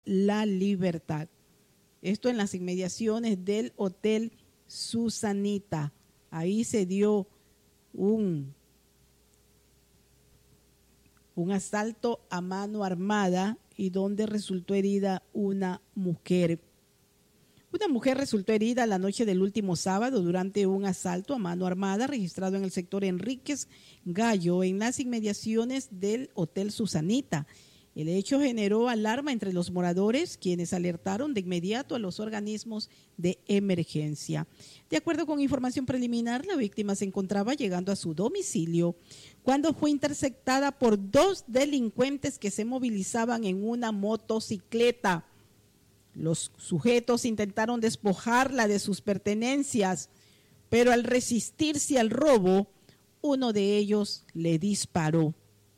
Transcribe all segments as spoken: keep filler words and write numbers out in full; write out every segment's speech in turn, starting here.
La Libertad. Esto en las inmediaciones del Hotel Susanita. Ahí se dio un, un asalto a mano armada y donde resultó herida una mujer. Una mujer resultó herida la noche del último sábado durante un asalto a mano armada registrado en el sector Enríquez Gallo, en las inmediaciones del Hotel Susanita. El hecho generó alarma entre los moradores, quienes alertaron de inmediato a los organismos de emergencia. De acuerdo con información preliminar, la víctima se encontraba llegando a su domicilio cuando fue interceptada por dos delincuentes que se movilizaban en una motocicleta. Los sujetos intentaron despojarla de sus pertenencias, pero al resistirse al robo, uno de ellos le disparó.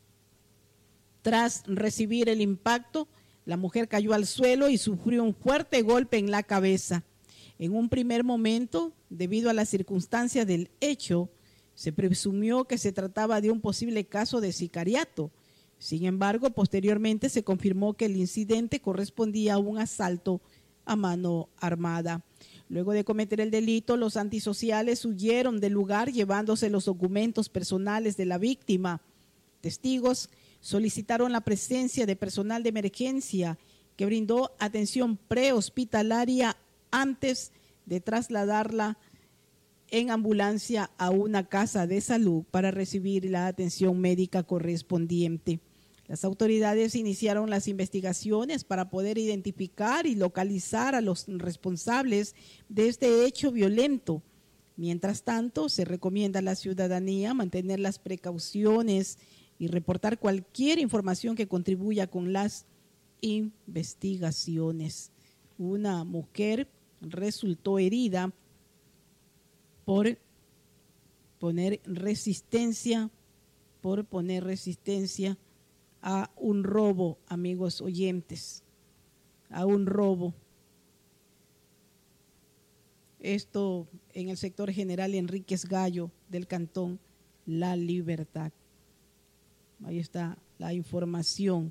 Tras recibir el impacto, la mujer cayó al suelo y sufrió un fuerte golpe en la cabeza. En un primer momento, debido a las circunstancias del hecho, se presumió que se trataba de un posible caso de sicariato. Sin embargo, posteriormente se confirmó que el incidente correspondía a un asalto a mano armada. Luego de cometer el delito, los antisociales huyeron del lugar llevándose los documentos personales de la víctima. Testigos solicitaron la presencia de personal de emergencia que brindó atención prehospitalaria antes de trasladarla en ambulancia a una casa de salud para recibir la atención médica correspondiente. Las autoridades iniciaron las investigaciones para poder identificar y localizar a los responsables de este hecho violento. Mientras tanto, se recomienda a la ciudadanía mantener las precauciones y reportar cualquier información que contribuya con las investigaciones. Una mujer resultó herida por poner resistencia, por poner resistencia a un robo, amigos oyentes, a un robo. Esto en el sector general Enríquez Gallo del cantón La Libertad. Ahí está la información.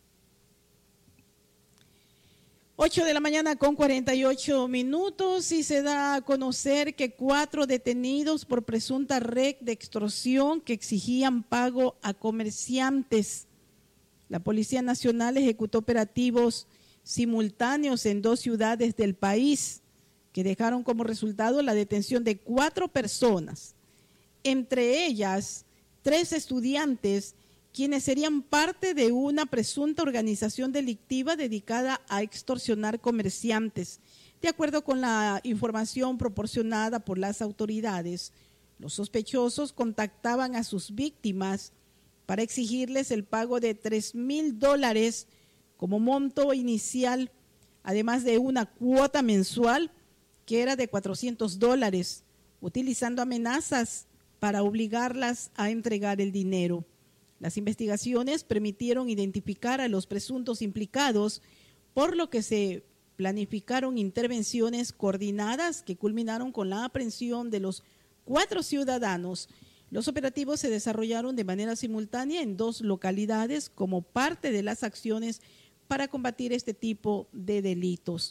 ocho de la mañana con cuarenta y ocho minutos y se da a conocer que cuatro detenidos por presunta red de extorsión que exigían pago a comerciantes. La Policía Nacional ejecutó operativos simultáneos en dos ciudades del país que dejaron como resultado la detención de cuatro personas, entre ellas tres estudiantes quienes serían parte de una presunta organización delictiva dedicada a extorsionar comerciantes. De acuerdo con la información proporcionada por las autoridades, los sospechosos contactaban a sus víctimas para exigirles el pago de tres mil dólares como monto inicial, además de una cuota mensual que era de cuatrocientos dólares, utilizando amenazas para obligarlas a entregar el dinero. Las investigaciones permitieron identificar a los presuntos implicados, por lo que se planificaron intervenciones coordinadas que culminaron con la aprehensión de los cuatro ciudadanos. Los operativos se desarrollaron de manera simultánea en dos localidades como parte de las acciones para combatir este tipo de delitos.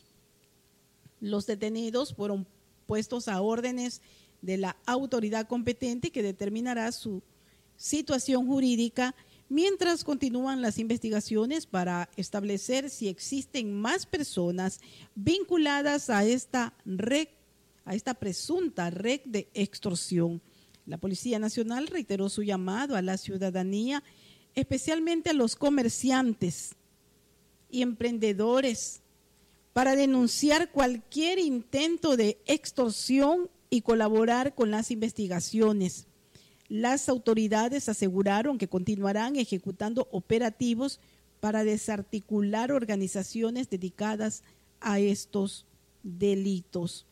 Los detenidos fueron puestos a órdenes de la autoridad competente que determinará su situación jurídica, mientras continúan las investigaciones para establecer si existen más personas vinculadas a esta red, a esta presunta red de extorsión. La Policía Nacional reiteró su llamado a la ciudadanía, especialmente a los comerciantes y emprendedores, para denunciar cualquier intento de extorsión y colaborar con las investigaciones. Las autoridades aseguraron que continuarán ejecutando operativos para desarticular organizaciones dedicadas a estos delitos.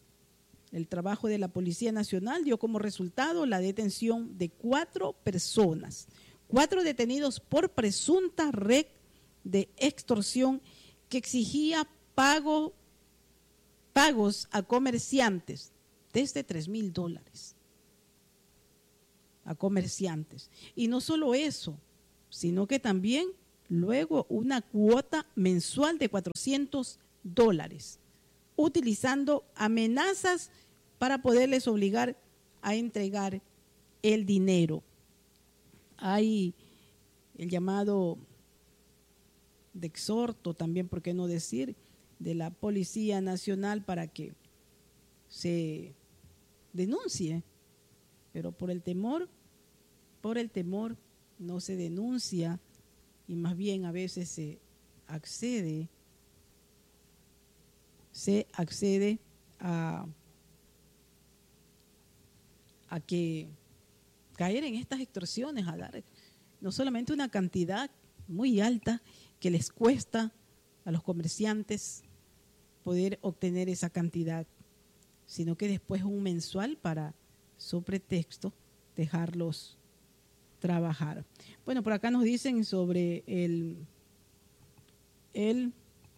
El trabajo de la Policía Nacional dio como resultado la detención de cuatro personas, cuatro detenidos por presunta red de extorsión que exigía pago, pagos a comerciantes desde tres mil dólares. A comerciantes. Y no solo eso, sino que también luego una cuota mensual de cuatrocientos dólares, utilizando amenazas para poderles obligar a entregar el dinero. Hay el llamado de exhorto también, ¿por qué no decir?, de la Policía Nacional para que se denuncie, pero por el temor, por el temor no se denuncia y más bien a veces se accede, se accede a, a que caer en estas extorsiones, a dar no solamente una cantidad muy alta que les cuesta a los comerciantes poder obtener esa cantidad, sino que después un mensual para, su pretexto, dejarlos trabajar. Bueno, por acá nos dicen sobre el, el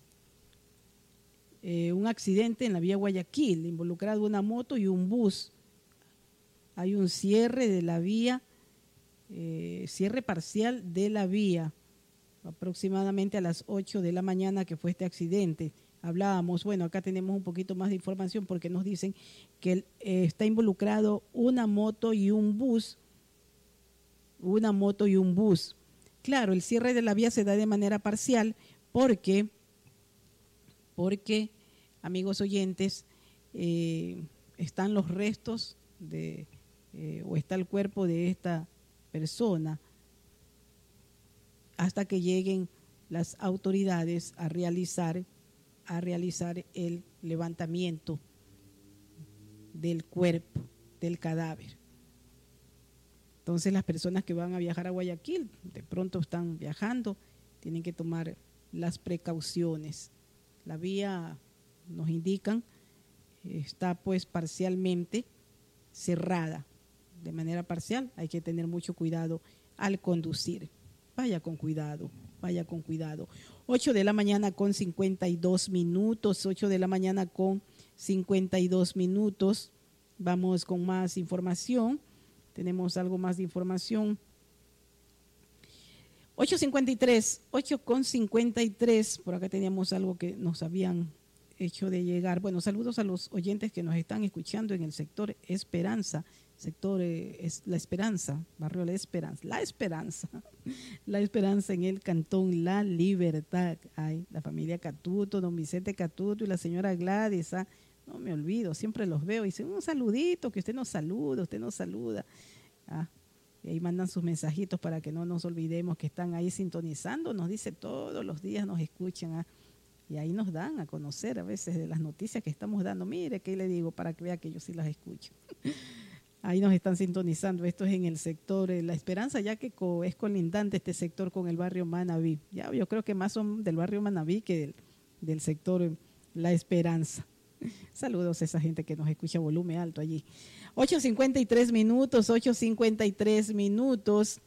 eh, un accidente en la vía Guayaquil, involucrado una moto y un bus. Hay un cierre de la vía, eh, cierre parcial de la vía, aproximadamente a las ocho de la mañana que fue este accidente. Hablábamos, bueno, acá tenemos un poquito más de información porque nos dicen que eh, está involucrado una moto y un bus, una moto y un bus. Claro, el cierre de la vía se da de manera parcial porque, porque amigos oyentes, eh, están los restos de, eh, o está el cuerpo de esta persona hasta que lleguen las autoridades a realizar a realizar el levantamiento del cuerpo, del cadáver. Entonces las personas que van a viajar a Guayaquil, de pronto están viajando, tienen que tomar las precauciones. La vía, nos indican, está pues parcialmente cerrada, de manera parcial. Hay que tener mucho cuidado al conducir. Vaya con cuidado, vaya con cuidado. ocho de la mañana con cincuenta y dos minutos, ocho de la mañana con cincuenta y dos minutos. Vamos con más información. Tenemos algo más de información. ocho cincuenta y tres, ocho con cincuenta y tres. Por acá teníamos algo que nos habían hecho de llegar. Bueno, saludos a los oyentes que nos están escuchando en el sector Esperanza. Sector eh, es La Esperanza, barrio La Esperanza, La Esperanza, La Esperanza en el cantón La Libertad. Ay, la familia Catuto, don Vicente Catuto y la señora Gladys, ah, no me olvido, siempre los veo y dicen un saludito, que usted nos saluda, usted nos saluda. Ah, y ahí mandan sus mensajitos para que no nos olvidemos que están ahí sintonizando, nos dice todos los días, nos escuchan, ah, y ahí nos dan a conocer a veces de las noticias que estamos dando. Mire, ¿qué le digo? Para que vea que yo sí las escucho. Ahí nos están sintonizando. Esto es en el sector eh, La Esperanza, ya que co, es colindante este sector con el barrio Manabí. Ya, yo creo que más son del barrio Manabí que del, del sector eh, La Esperanza. Saludos a esa gente que nos escucha a volumen alto allí. ocho cincuenta y tres minutos, ocho cincuenta y tres minutos.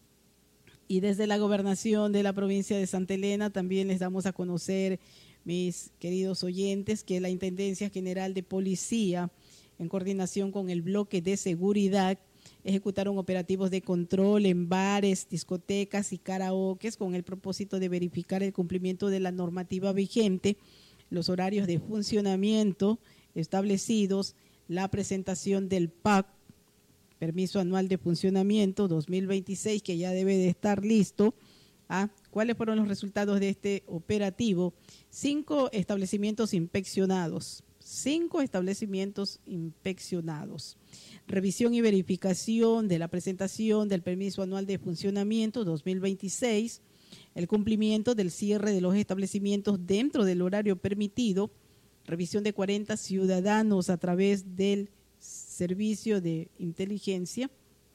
Y desde la gobernación de la provincia de Santa Elena también les damos a conocer, mis queridos oyentes, que la Intendencia General de Policía, en coordinación con el bloque de seguridad, ejecutaron operativos de control en bares, discotecas y karaokes con el propósito de verificar el cumplimiento de la normativa vigente, los horarios de funcionamiento establecidos, la presentación del P A C, Permiso Anual de Funcionamiento dos mil veintiséis, que ya debe de estar listo. ¿Ah? ¿Cuáles fueron los resultados de este operativo? Cinco establecimientos inspeccionados. Cinco establecimientos inspeccionados. Revisión y verificación de la presentación del Permiso Anual de Funcionamiento dos mil veintiséis, el cumplimiento del cierre de los establecimientos dentro del horario permitido, revisión de cuarenta ciudadanos a través del servicio de inteligencia,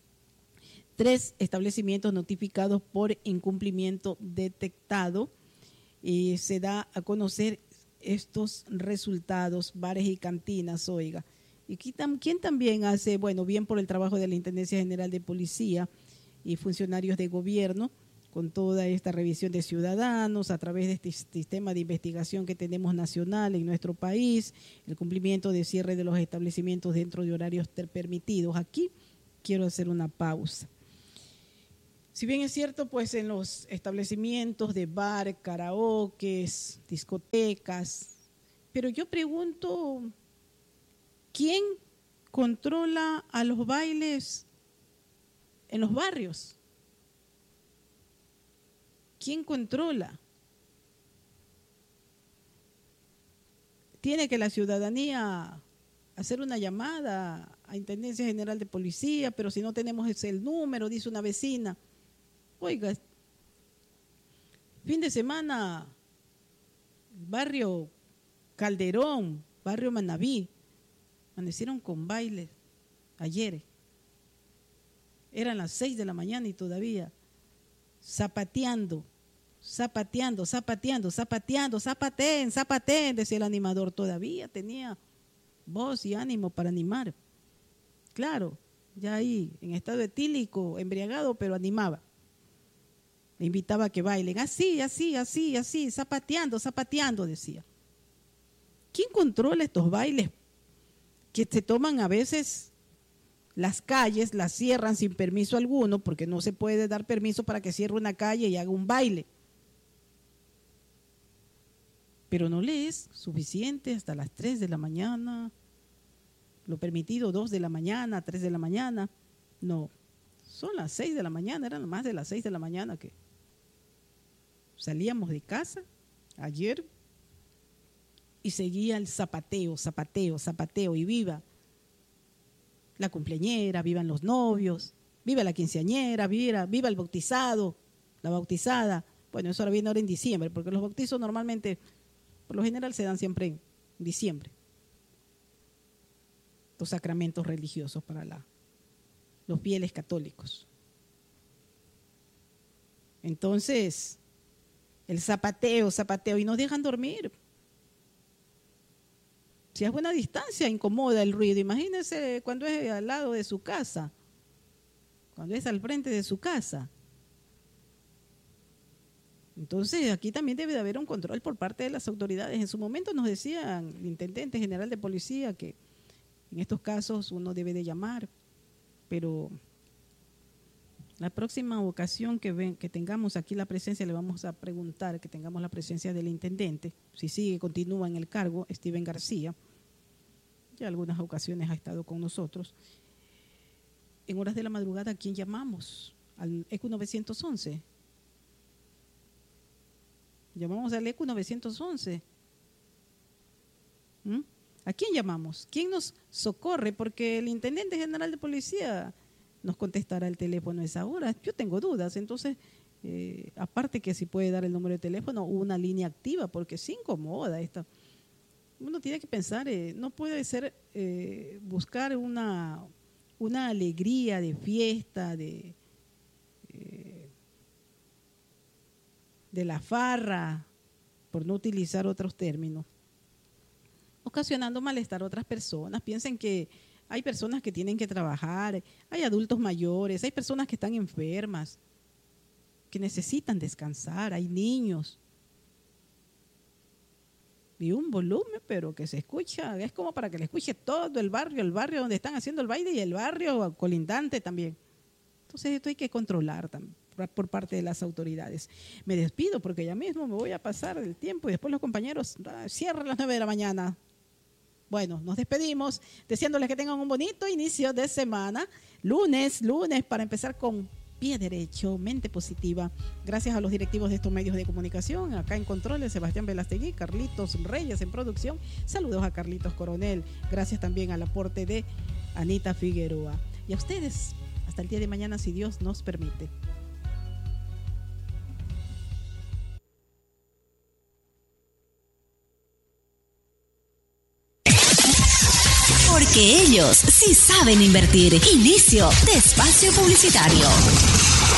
tres establecimientos notificados por incumplimiento detectado, y se da a conocer estos resultados, bares y cantinas, oiga. Y quien también hace, bueno, bien por el trabajo de la Intendencia General de Policía y funcionarios de gobierno, con toda esta revisión de ciudadanos a través de este sistema de investigación que tenemos nacional en nuestro país, el cumplimiento de cierre de los establecimientos dentro de horarios permitidos. Aquí quiero hacer una pausa. Si bien es cierto, pues en los establecimientos de bar, karaokes, discotecas, pero yo pregunto, ¿quién controla a los bailes en los barrios? ¿Quién controla? Tiene que la ciudadanía hacer una llamada a Intendencia General de Policía, pero si no tenemos ese el número, dice una vecina. Oiga, fin de semana, barrio Calderón, barrio Manabí, amanecieron con bailes ayer. Eran las seis de la mañana y todavía zapateando, zapateando, zapateando, zapateando, zapateen, zapateen, decía el animador. Todavía tenía voz y ánimo para animar. Claro, ya ahí en estado etílico, embriagado, pero animaba. Le invitaba a que bailen, así, así, así, así, zapateando, zapateando, decía. ¿Quién controla estos bailes que se toman a veces las calles, las cierran sin permiso alguno, porque no se puede dar permiso para que cierre una calle y haga un baile? Pero no le es suficiente hasta las tres de la mañana, lo permitido dos de la mañana, tres de la mañana. No, son las seis de la mañana, eran más de las seis de la mañana que salíamos de casa ayer y seguía el zapateo, zapateo, zapateo, y viva la cumpleañera, vivan los novios, viva la quinceañera, viva, viva el bautizado, la bautizada. Bueno, eso ahora viene ahora en diciembre, porque los bautizos normalmente, por lo general, se dan siempre en diciembre. Los sacramentos religiosos para la, los fieles católicos. Entonces, el zapateo, zapateo, y nos dejan dormir. Si es buena distancia, incomoda el ruido. Imagínense cuando es al lado de su casa, cuando es al frente de su casa. Entonces, aquí también debe de haber un control por parte de las autoridades. En su momento nos decía el Intendente General de Policía que en estos casos uno debe de llamar, pero la próxima ocasión que, ven, que tengamos aquí la presencia, le vamos a preguntar que tengamos la presencia del intendente, si sigue, continúa en el cargo, Steven García, ya algunas ocasiones ha estado con nosotros. En horas de la madrugada, ¿a quién llamamos? Al E Q nueve once. Llamamos al E Q nueve once. ¿Mm? ¿A quién llamamos? ¿Quién nos socorre? Porque el Intendente General de Policía nos contestará el teléfono a esa hora. Yo tengo dudas, entonces, eh, aparte que si puede dar el número de teléfono o una línea activa, porque se incomoda esta. Uno tiene que pensar, eh, no puede ser eh, buscar una, una alegría de fiesta, de, eh, de la farra, por no utilizar otros términos, ocasionando malestar a otras personas. Piensen que hay personas que tienen que trabajar, hay adultos mayores, hay personas que están enfermas, que necesitan descansar, hay niños. Y un volumen, pero que se escucha, es como para que le escuche todo el barrio, el barrio donde están haciendo el baile y el barrio colindante también. Entonces esto hay que controlar también por parte de las autoridades. Me despido porque ya mismo me voy a pasar el tiempo y después los compañeros cierran a las nueve de la mañana. Bueno, nos despedimos deseándoles que tengan un bonito inicio de semana. Lunes, lunes para empezar con pie derecho, mente positiva. Gracias a los directivos de estos medios de comunicación. Acá en Controles, Sebastián Velastegui, Carlitos Reyes en producción. Saludos a Carlitos Coronel. Gracias también al aporte de Anita Figueroa. Y a ustedes, hasta el día de mañana, si Dios nos permite. Porque ellos sí saben invertir. Inicio de espacio publicitario.